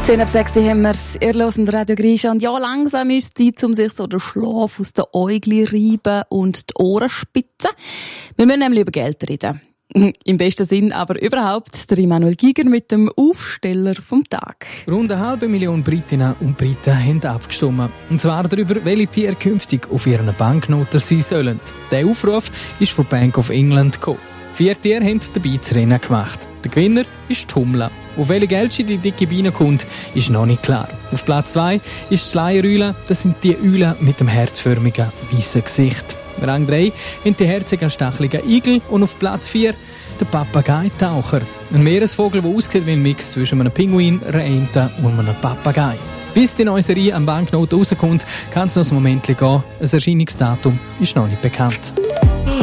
10 ab 6 haben wir es. Ihr hört Radio Grisha. Und ja, langsam ist es Zeit, um sich so den Schlaf aus den Äugli reiben und die Ohren spitzen. Wir müssen nämlich über Geld reden. Im besten Sinn aber überhaupt. Der Immanuel Giger mit dem Aufsteller vom Tag. Rund 500.000 Britinnen und Briten haben abgestimmt. Und zwar darüber, welche Tiere künftig auf ihren Banknoten sein sollen. Der Aufruf ist von Bank of England gekommen. 4 Tiere haben dabei das Rennen gemacht. Der Gewinner ist die Hummel. Auf welche Geldscheine die dicke Biene kommt, ist noch nicht klar. Auf Platz 2 ist die Schleiereule. Das sind die Eulen mit dem herzförmigen weißen Gesicht. Rang 3 haben die herzigen stacheligen Igel. Und auf Platz 4 der Papageitaucher. Ein Meeresvogel, der aussieht wie ein Mix zwischen einem Pinguin, einer Ente und einem Papagei. Bis die neue Serie an Banknoten rauskommt, kann es noch ein Moment gehen. Ein Erscheinungsdatum ist noch nicht bekannt.